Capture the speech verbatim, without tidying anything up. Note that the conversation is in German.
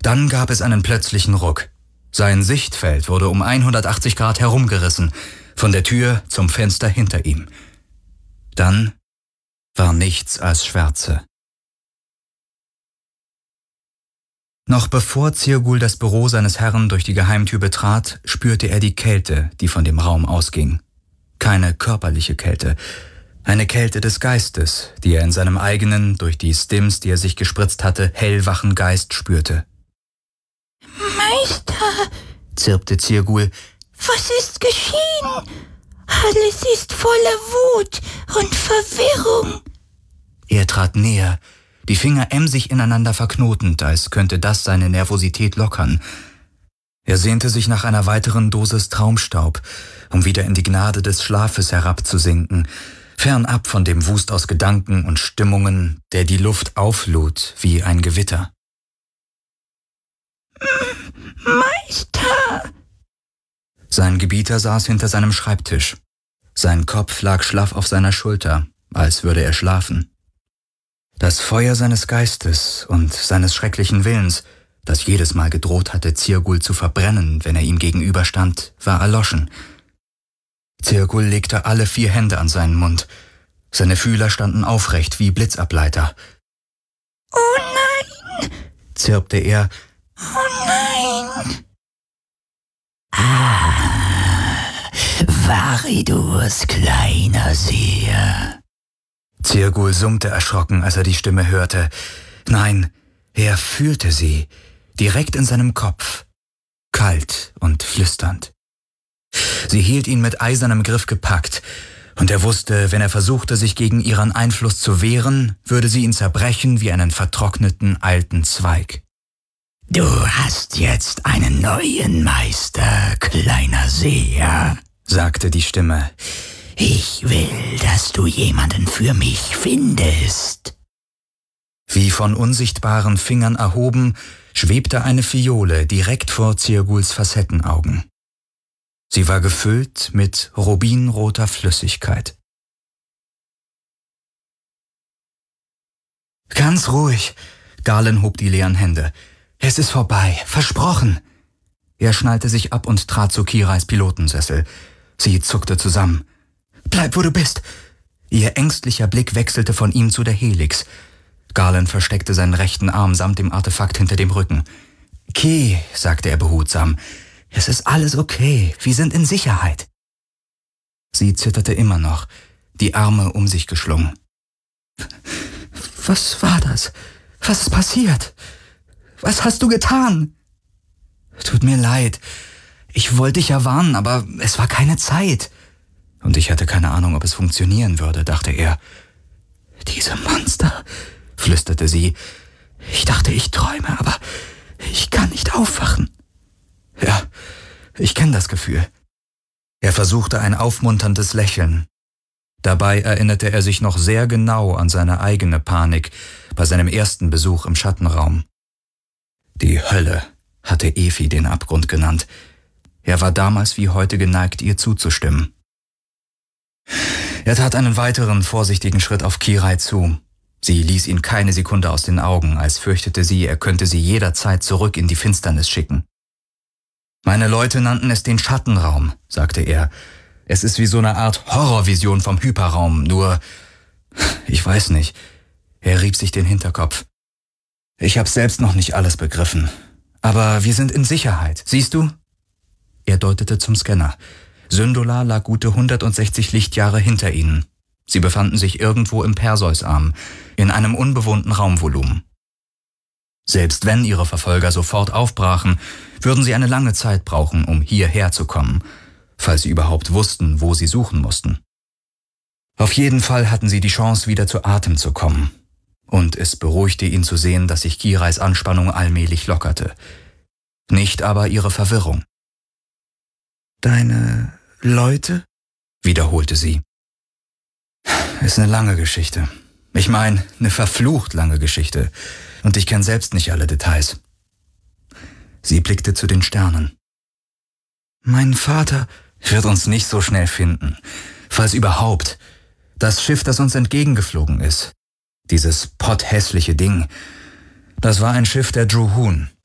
Dann gab es einen plötzlichen Ruck. Sein Sichtfeld wurde um hundertachtzig Grad herumgerissen, von der Tür zum Fenster hinter ihm. Dann war nichts als Schwärze. Noch bevor Zirgul das Büro seines Herrn durch die Geheimtür betrat, spürte er die Kälte, die von dem Raum ausging. Keine körperliche Kälte, eine Kälte des Geistes, die er in seinem eigenen, durch die Stims, die er sich gespritzt hatte, hellwachen Geist spürte. »Meister«, zirpte Zirgul, »was ist geschehen? Alles ist voller Wut und Verwirrung.« Er trat näher, die Finger emsig ineinander verknotend, als könnte das seine Nervosität lockern. Er sehnte sich nach einer weiteren Dosis Traumstaub, um wieder in die Gnade des Schlafes herabzusinken, fernab von dem Wust aus Gedanken und Stimmungen, der die Luft auflud wie ein Gewitter. »Meister!« Sein Gebieter saß hinter seinem Schreibtisch. Sein Kopf lag schlaff auf seiner Schulter, als würde er schlafen. Das Feuer seines Geistes und seines schrecklichen Willens, das jedes Mal gedroht hatte, Zirgul zu verbrennen, wenn er ihm gegenüberstand, war erloschen. Zirgul legte alle vier Hände an seinen Mund. Seine Fühler standen aufrecht wie Blitzableiter. »Oh nein«, zirpte er. »Oh nein!« »Ah, Varidurs kleiner Seher.« Zirgul summte erschrocken, als er die Stimme hörte. Nein, er fühlte sie, direkt in seinem Kopf, kalt und flüsternd. Sie hielt ihn mit eisernem Griff gepackt, und er wusste, wenn er versuchte, sich gegen ihren Einfluss zu wehren, würde sie ihn zerbrechen wie einen vertrockneten alten Zweig. »Du hast jetzt einen neuen Meister, kleiner Seher«, sagte die Stimme. »Ich will, dass du jemanden für mich findest.« Wie von unsichtbaren Fingern erhoben, schwebte eine Fiole direkt vor Zirguls Facettenaugen. Sie war gefüllt mit rubinroter Flüssigkeit. »Ganz ruhig«, Galen hob die leeren Hände. »Es ist vorbei, versprochen.« Er schnallte sich ab und trat zu Kirais Pilotensessel. Sie zuckte zusammen. »Bleib, wo du bist!« Ihr ängstlicher Blick wechselte von ihm zu der Helix. Galen versteckte seinen rechten Arm samt dem Artefakt hinter dem Rücken. »Ki«, sagte er behutsam, »es ist alles okay, wir sind in Sicherheit.« Sie zitterte immer noch, die Arme um sich geschlungen. »Was war das? Was ist passiert? Was hast du getan?« »Tut mir leid. Ich wollte dich ja warnen, aber es war keine Zeit.« Und ich hatte keine Ahnung, ob es funktionieren würde, dachte er. »Diese Monster«, flüsterte sie. »Ich dachte, ich träume, aber ich kann nicht aufwachen.« »Ja, ich kenne das Gefühl.« Er versuchte ein aufmunterndes Lächeln. Dabei erinnerte er sich noch sehr genau an seine eigene Panik bei seinem ersten Besuch im Schattenraum. Die Hölle hatte Efi den Abgrund genannt. Er war damals wie heute geneigt, ihr zuzustimmen. Er tat einen weiteren vorsichtigen Schritt auf Kirai zu. Sie ließ ihn keine Sekunde aus den Augen, als fürchtete sie, er könnte sie jederzeit zurück in die Finsternis schicken. »Meine Leute nannten es den Schattenraum«, sagte er. »Es ist wie so eine Art Horrorvision vom Hyperraum, nur... ich weiß nicht.« Er rieb sich den Hinterkopf. »Ich habe selbst noch nicht alles begriffen. Aber wir sind in Sicherheit, siehst du?« Er deutete zum Scanner. Syndola lag gute hundertsechzig Lichtjahre hinter ihnen. Sie befanden sich irgendwo im Perseusarm, in einem unbewohnten Raumvolumen. Selbst wenn ihre Verfolger sofort aufbrachen, würden sie eine lange Zeit brauchen, um hierher zu kommen, falls sie überhaupt wussten, wo sie suchen mussten. Auf jeden Fall hatten sie die Chance, wieder zu Atem zu kommen. Und es beruhigte ihn zu sehen, dass sich Kirais Anspannung allmählich lockerte. Nicht aber ihre Verwirrung. »Deine Leute?« wiederholte sie. »Ist eine lange Geschichte. Ich meine, eine verflucht lange Geschichte. Und ich kenne selbst nicht alle Details.« Sie blickte zu den Sternen. »Mein Vater wird uns nicht so schnell finden. Falls überhaupt. Das Schiff, das uns entgegengeflogen ist. Dieses potthässliche Ding. Das war ein Schiff der Druhun.